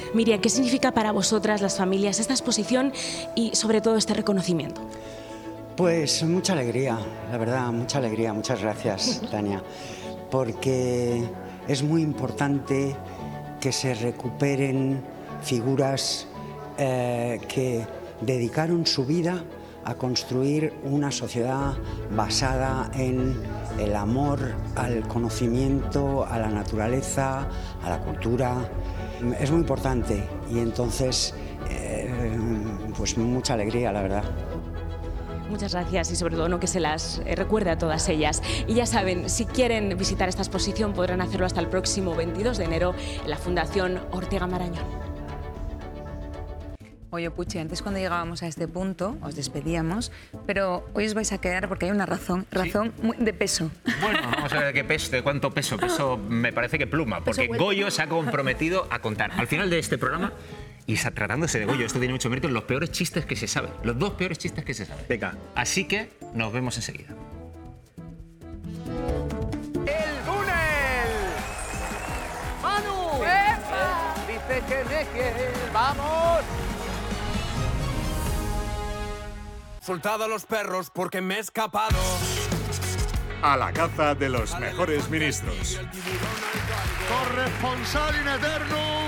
Miriam, ¿qué significa para vosotras, las familias, esta exposición y sobre todo este reconocimiento? Pues mucha alegría, la verdad, mucha alegría. Muchas gracias, Tania, porque es muy importante que se recuperen figuras que dedicaron su vida a construir una sociedad basada en el amor al conocimiento, a la naturaleza, a la cultura. Es muy importante y entonces, pues mucha alegría, la verdad. Muchas gracias y sobre todo que se las recuerde a todas ellas. Y ya saben, si quieren visitar esta exposición podrán hacerlo hasta el próximo 22 de enero en la Fundación Ortega Marañón. Oye, Puchi, antes cuando llegábamos a este punto os despedíamos, pero hoy os vais a quedar porque hay una razón de peso. Bueno, vamos a ver qué peso, de cuánto peso. Peso me parece que pluma, porque Goyo se ha comprometido a contar al final de este programa, y tratándose de Goyo, esto tiene mucho mérito, los peores chistes que se saben, los 2 peores chistes que se saben. Venga. Así que nos vemos enseguida. ¡El túnel! ¡Manu! ¡Epa! Dice que me quiere. ¡Vamos! Soltado a los perros porque me he escapado. A la caza de los mejores ministros. Corresponsal in eternum.